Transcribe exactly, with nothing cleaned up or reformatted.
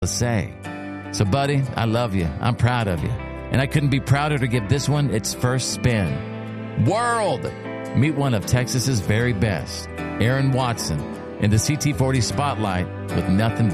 to say. So, buddy, I love you. I'm proud of you. And I couldn't be prouder to give this one its first spin. World! Meet one of Texas's very best, Aaron Watson, in the C T forty Spotlight with nothing